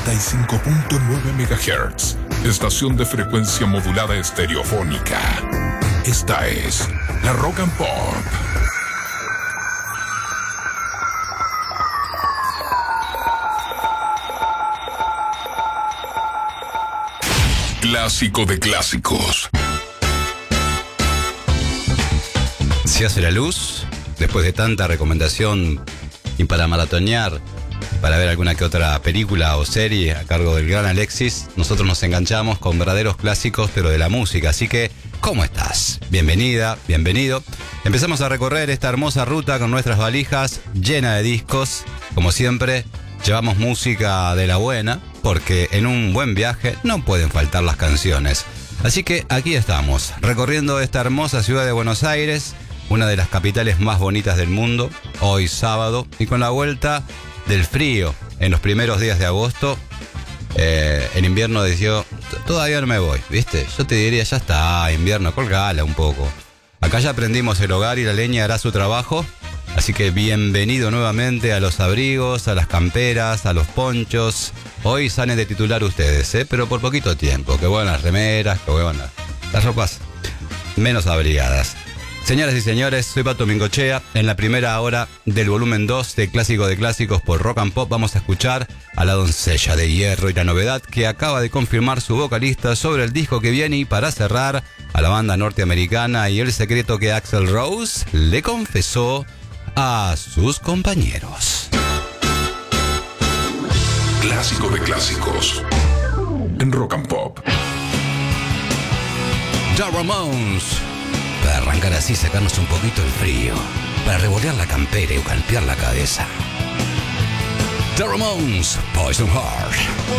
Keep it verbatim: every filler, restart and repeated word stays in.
noventa y cinco punto nueve megahertz, estación de frecuencia modulada estereofónica. Esta es la Rock and Pop. Clásico de clásicos. Se hace la luz, después de tanta recomendación y para maratonear, para ver alguna que otra película o serie a cargo del gran Alexis, nosotros nos enganchamos con verdaderos clásicos, pero de la música. Así que, ¿cómo estás? Bienvenida, bienvenido. Empezamos a recorrer esta hermosa ruta con nuestras valijas llenas de discos. Como siempre, llevamos música de la buena, porque en un buen viaje no pueden faltar las canciones. Así que aquí estamos, recorriendo esta hermosa ciudad de Buenos Aires, una de las capitales más bonitas del mundo, hoy sábado, y con la vuelta del frío en los primeros días de agosto. Eh, en invierno decía, todavía no me voy, ¿viste? Yo te diría, ya está, invierno, colgala un poco. Acá ya aprendimos el hogar y la leña hará su trabajo. Así que bienvenido nuevamente a los abrigos, a las camperas, a los ponchos. Hoy salen de titular ustedes, ¿eh? Pero por poquito tiempo. Que buenas remeras, que buenas las ropas menos abrigadas. Señoras y señores, soy Pato Mingochea. En la primera hora del volumen dos de Clásico de Clásicos por Rock and Pop vamos a escuchar a la doncella de hierro y la novedad que acaba de confirmar su vocalista sobre el disco que viene, y para cerrar a la banda norteamericana y el secreto que Axl Rose le confesó a sus compañeros. Clásico de clásicos en Rock and Pop. The Ramones, para arrancar así, sacarnos un poquito el frío, para revolear la campera y calpear la cabeza. The Ramones, Poison Heart.